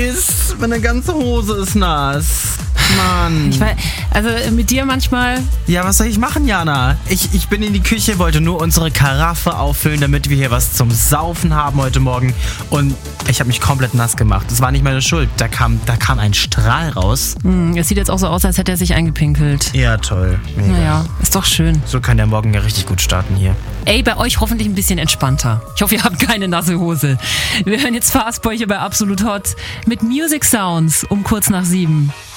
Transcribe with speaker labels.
Speaker 1: Mist, meine ganze Hose ist nass. Mann.
Speaker 2: Also mit dir manchmal...
Speaker 1: Ja, was soll ich machen, Jana? Ich bin in die Küche, wollte nur unsere Karaffe auffüllen, damit wir hier was zum Saufen haben heute Morgen. Und ich habe mich komplett nass gemacht. Das war nicht meine Schuld. Da kam ein Strahl raus.
Speaker 2: Es sieht jetzt auch so aus, als hätte er sich eingepinkelt.
Speaker 1: Ja, toll. Mega.
Speaker 2: Naja, ist doch schön.
Speaker 1: So kann der Morgen ja richtig gut starten hier.
Speaker 2: Ey, bei euch hoffentlich ein bisschen entspannter. Ich hoffe, ihr habt keine nasse Hose. Wir hören jetzt Fastboy hier bei Absolut Hot mit Music Sounds um kurz nach 7.